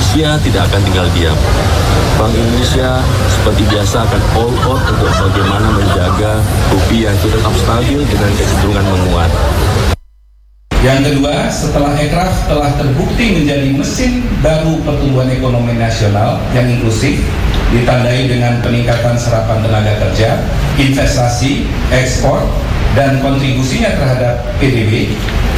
Rusia tidak akan tinggal diam. Bank Indonesia seperti biasa akan all out untuk bagaimana menjaga rupiah itu tetap stabil dengan kecenderungan menguat. Yang kedua, setelah Ekraf telah terbukti menjadi mesin baru pertumbuhan ekonomi nasional yang inklusif, ditandai dengan peningkatan serapan tenaga kerja, investasi, ekspor, dan kontribusinya terhadap PDB,